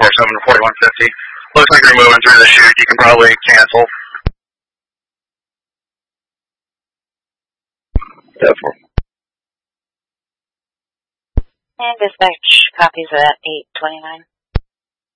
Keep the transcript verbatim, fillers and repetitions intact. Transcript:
four seven forty-one fifty. Looks like you're moving through the chute. You can probably cancel. Definitely. And dispatch copies at eight twenty-nine.